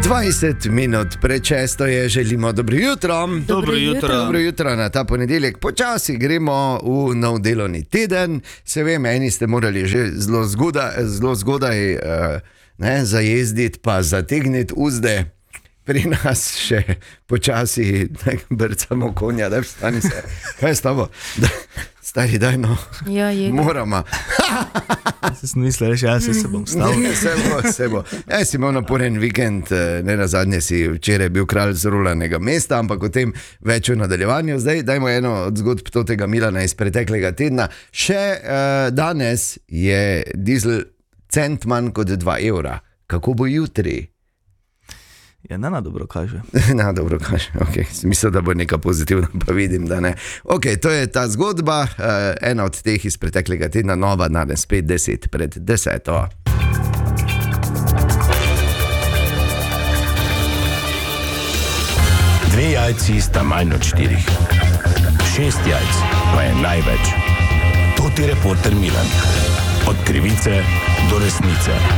20 minut pred 6 je, želimo dobro jutro. Dobro jutro na ta ponedeljek. Počasi gremo v nov delovni teden. Se vem, eni ste morali že zelo zgodaj zajezditi pa zategniti uzde. Pri nas še počasi brcamo konja, da vstani se. Kaj je s tabo? Stari, daj no. Ja, moramo. Se sem mislil, že jaz se bom stavil. Se bo. Si imel naporen vikend, ne nazadnje si včeraj bil kralj zrulanega mesta, ampak o tem več v nadaljevanju. Zdaj dajmo eno od zgodb tega Milana iz preteklega tedna. Še danes je dizel cent manj kot 2 evra. Kako bo jutri? Ja, na dobro kaže. Na dobro kaže, ok. Mislim, da bo neka pozitivna, pa vidim, da ne. Ok, to je ta zgodba, ena od teh iz preteklega tedna, nova, danes 5:10 pred 10. 2 jajci sta manj od 4. 6 jajc pa je največ. To ti reporter Milan. Od krivice do resnice.